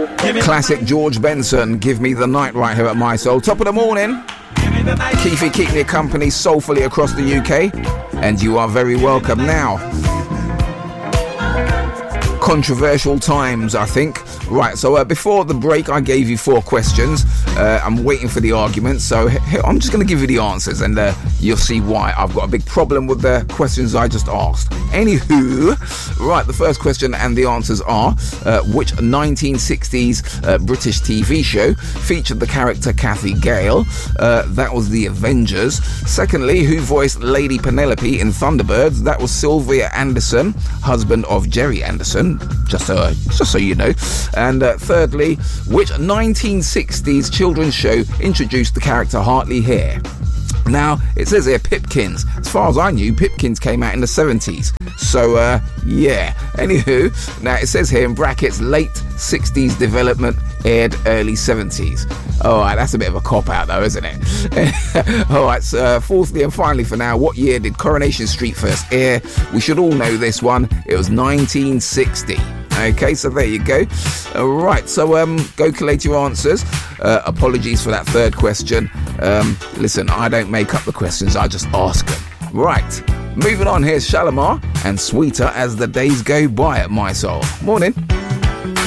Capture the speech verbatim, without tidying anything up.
Classic George Benson, Give Me the Night, right here at My Soul. Top of the morning. Keefy keeping you company soulfully across the U K, and you are very welcome. Now, controversial times, I think. Right, so uh, before the break, I gave you four questions. Uh, I'm waiting for the arguments, so h- I'm just going to give you the answers, and uh, you'll see why I've got a big problem with the questions I just asked. Anywho, right, the first question and the answers are, uh, which nineteen sixties uh, British T V show featured the character Cathy Gale? Uh, that was The Avengers. Secondly, who voiced Lady Penelope in Thunderbirds? That was Sylvia Anderson, husband of Jerry Anderson, just so, uh, just so you know. And uh, thirdly, which nineteen sixties children's show introduced the character Hartley Hare? Now, it says here Pipkins. As far as I knew, Pipkins came out in the seventies. So, uh, yeah. Anywho, now it says here in brackets, late sixties development, aired early seventies. Alright, that's a bit of a cop-out though, isn't it? Alright, so uh, fourthly and finally for now, what year did Coronation Street first air? We should all know this one. It was nineteen sixty. Okay, so there you go. All right, so um, go collate your answers. Uh, apologies for that third question. Um, listen, I don't make up the questions, I just ask them. Right, moving on, here's Shalimar and Sweeter as the days go by at My Soul. Morning.